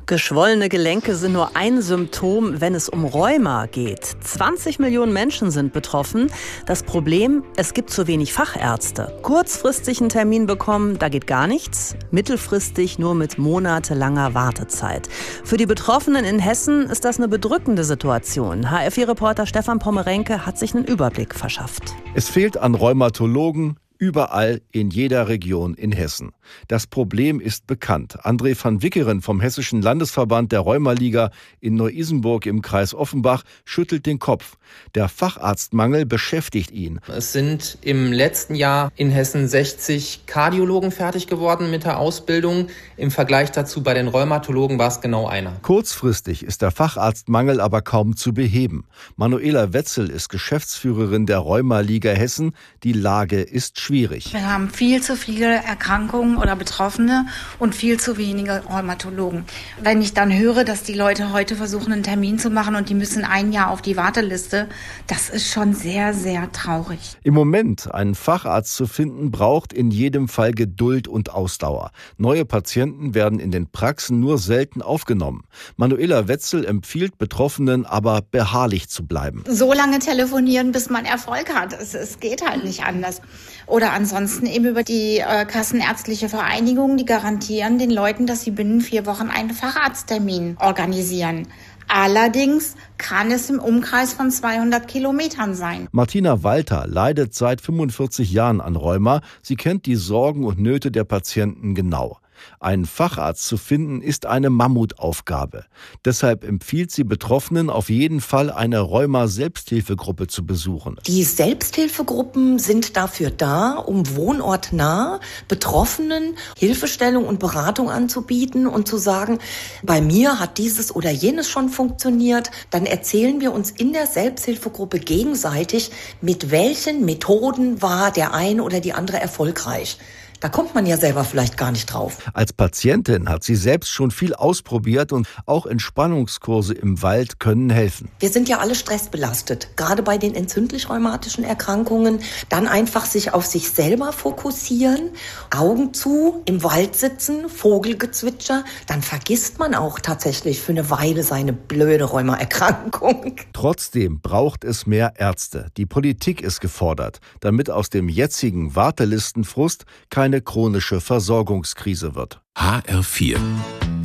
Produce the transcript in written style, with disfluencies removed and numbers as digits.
Geschwollene Gelenke sind nur ein Symptom, wenn es um Rheuma geht. 20 Millionen Menschen sind betroffen. Das Problem, es gibt zu wenig Fachärzte. Kurzfristig einen Termin bekommen, da geht gar nichts. Mittelfristig nur mit monatelanger Wartezeit. Für die Betroffenen in Hessen ist das eine bedrückende Situation. HR4-Reporter Stefan Pommerenke hat sich einen Überblick verschafft. Es fehlt an Rheumatologen. Überall in jeder Region in Hessen. Das Problem ist bekannt. André van Wickeren vom Hessischen Landesverband der Rheumaliga in Neu-Isenburg im Kreis Offenbach schüttelt den Kopf. Der Facharztmangel beschäftigt ihn. Es sind im letzten Jahr in Hessen 60 Kardiologen fertig geworden mit der Ausbildung. Im Vergleich dazu bei den Rheumatologen war es genau einer. Kurzfristig ist der Facharztmangel aber kaum zu beheben. Manuela Wetzel ist Geschäftsführerin der Rheumaliga Hessen. Die Lage ist schwierig. Wir haben viel zu viele Erkrankungen oder Betroffene und viel zu wenige Rheumatologen. Wenn ich dann höre, dass die Leute heute versuchen, einen Termin zu machen und die müssen ein Jahr auf die Warteliste, das ist schon sehr, sehr traurig. Im Moment einen Facharzt zu finden, braucht in jedem Fall Geduld und Ausdauer. Neue Patienten werden in den Praxen nur selten aufgenommen. Manuela Wetzel empfiehlt Betroffenen aber beharrlich zu bleiben. So lange telefonieren, bis man Erfolg hat. Es geht halt nicht anders. Oder ansonsten eben über die Kassenärztliche Vereinigung, die garantieren den Leuten, dass sie binnen 4 Wochen einen Facharzttermin organisieren. Allerdings kann es im Umkreis von 200 Kilometern sein. Martina Walter leidet seit 45 Jahren an Rheuma. Sie kennt die Sorgen und Nöte der Patienten genau. Einen Facharzt zu finden, ist eine Mammutaufgabe. Deshalb empfiehlt sie Betroffenen auf jeden Fall, eine Rheuma-Selbsthilfegruppe zu besuchen. Die Selbsthilfegruppen sind dafür da, um wohnortnah Betroffenen Hilfestellung und Beratung anzubieten und zu sagen, bei mir hat dieses oder jenes schon funktioniert. Dann erzählen wir uns in der Selbsthilfegruppe gegenseitig, mit welchen Methoden war der eine oder die andere erfolgreich. Da kommt man ja selber vielleicht gar nicht drauf. Als Patientin hat sie selbst schon viel ausprobiert und auch Entspannungskurse im Wald können helfen. Wir sind ja alle stressbelastet, gerade bei den entzündlich-rheumatischen Erkrankungen. Dann einfach sich auf sich selber fokussieren, Augen zu, im Wald sitzen, Vogelgezwitscher. Dann vergisst man auch tatsächlich für eine Weile seine blöde Rheumaerkrankung. Trotzdem braucht es mehr Ärzte. Die Politik ist gefordert, damit aus dem jetzigen Wartelistenfrust keine chronische Versorgungskrise wird. HR4